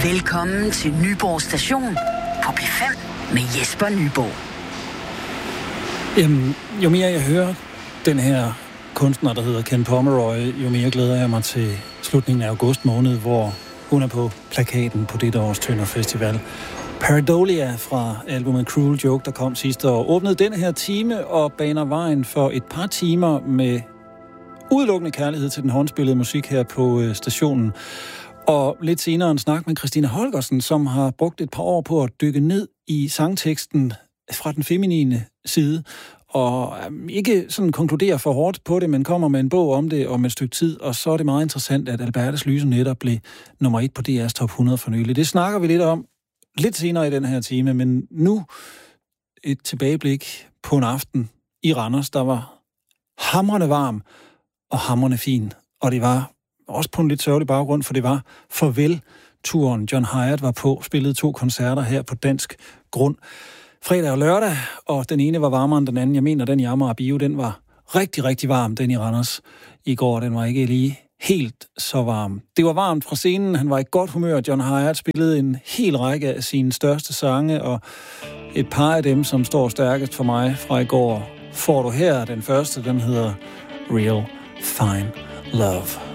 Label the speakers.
Speaker 1: Velkommen til Nyborg Station på P5 med Jesper Nyborg.
Speaker 2: Jamen, jo mere jeg hører den her kunstner, der hedder Ken Pomeroy, jo mere glæder jeg mig til slutningen af august måned, hvor hun er på plakaten på dette års Tønder Festival. Pareidolia fra albumet Cruel Joke, der kom sidste år, åbnede denne her time og baner vejen for et par timer med udelukkende kærlighed til den håndspillede musik her på stationen. Og lidt senere en snak med Christina Holgersen, som har brugt et par år på at dykke ned i sangteksten fra den feminine side, og ikke sådan konkluderer for hårdt på det, men kommer med en bog om det om et stykke tid, og så er det meget interessant, at Albertes Lyse netop blev nummer 1 på DR's Top 100 for nylig. Det snakker vi lidt om lidt senere i den her time, men nu et tilbageblik på en aften i Randers, der var hamrende varm og hamrende fin, og det var også på en lidt sørgelig baggrund, for det var farvel-turen. John Hiatt var på, spillede 2 koncerter her på dansk grund. Fredag og lørdag, og den ene var varmere end den anden. Jeg mener, den i Amager Bio, den var rigtig, rigtig varm, den i Randers i går. Den var ikke lige helt så varm. Det var varmt fra scenen, han var i godt humør. John Hiatt spillede en hel række af sine største sange, og et par af dem, som står stærkest for mig fra i går, får du her. Den første, den hedder Real Fine Love.